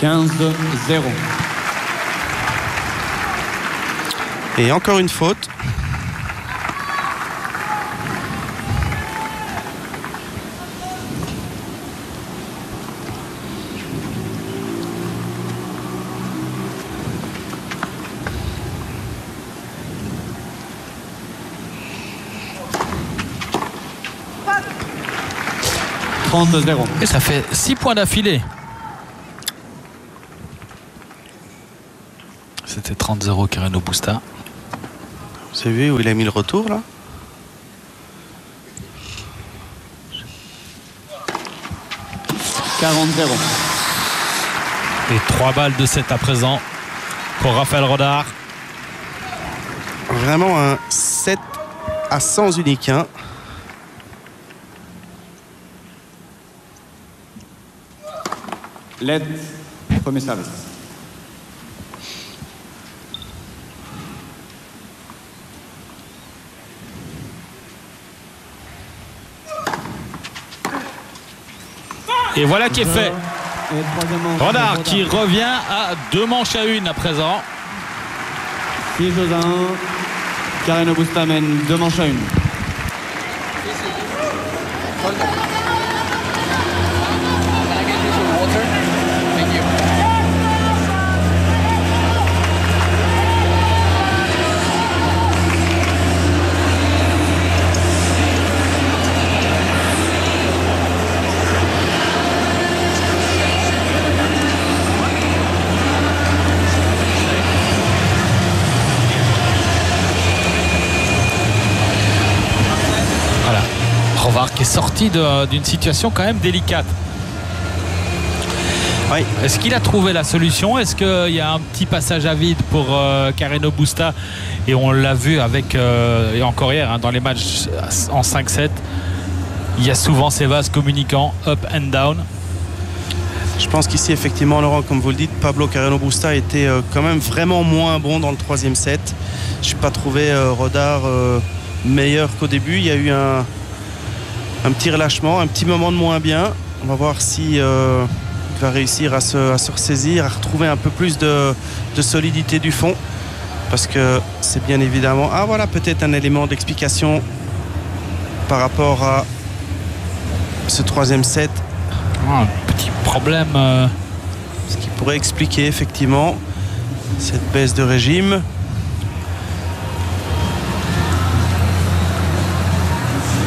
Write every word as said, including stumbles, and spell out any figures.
quinze zéro. Et encore une faute. trente zéro. Et ça fait six points d'affilée. C'était trente zéro Carreno Busta. Vous avez vu où il a mis le retour là? quarante zéro. Et trois balles de sept à présent pour Raphaël Rodard. Vraiment un sept à sens unique. Hein. L'aide, premier service. Et voilà qui est fait. Et troisième manche. Rodard qui revient à deux manches à une à présent. six à un. Carreno Busta mène deux manches à une. Qui est sorti d'une situation quand même délicate. Oui. Est-ce qu'il a trouvé la solution? Est-ce qu'il y a un petit passage à vide pour euh, Carreno Busta? Et on l'a vu avec euh, et encore hier hein, dans les matchs en cinq sept, il y a souvent ces vases communicants up and down. Je pense qu'ici effectivement Laurent, comme vous le dites, Pablo Carreno Busta était euh, quand même vraiment moins bon dans le troisième set. Je n'ai pas trouvé euh, Rodard euh, meilleur qu'au début. Il y a eu un Un petit relâchement, un petit moment de moins bien. On va voir si euh, il va réussir à se, à se ressaisir, à retrouver un peu plus de, de solidité du fond. Parce que c'est bien évidemment... Ah voilà, peut-être un élément d'explication par rapport à ce troisième set. Un petit problème. Euh... Ce qui pourrait expliquer effectivement cette baisse de régime.